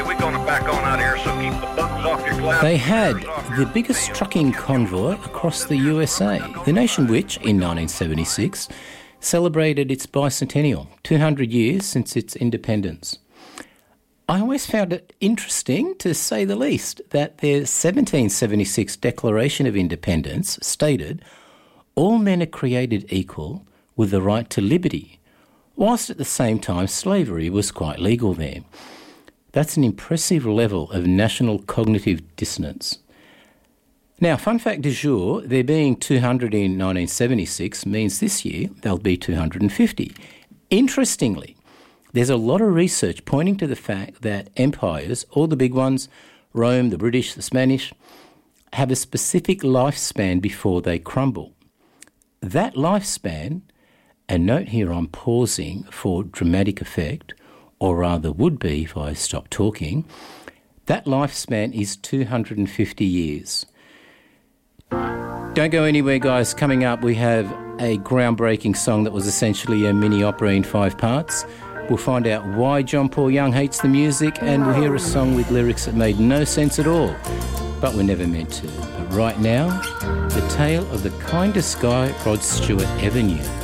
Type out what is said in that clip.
we're going to back on out here, so keep the buttons off your glasses. They had the biggest trucking convoy across the USA, the nation which, in 1976, celebrated its bicentennial, 200 years since its independence. I always found it interesting, to say the least, that their 1776 Declaration of Independence stated, "All men are created equal with the right to liberty," whilst at the same time slavery was quite legal there. That's an impressive level of national cognitive dissonance. Now, fun fact du jour, there being 200 in 1976 means this year there'll be 250. Interestingly, there's a lot of research pointing to the fact that empires, all the big ones, Rome, the British, the Spanish, have a specific lifespan before they crumble. That lifespan, and note here I'm pausing for dramatic effect, or rather would be if I stop talking, that lifespan is 250 years. Don't go anywhere, guys. Coming up, we have a groundbreaking song that was essentially a mini opera in 5 parts. We'll find out why John Paul Young hates the music, and we'll hear a song with lyrics that made no sense at all, but were never meant to. But right now, the tale of the kindest guy Rod Stewart ever knew.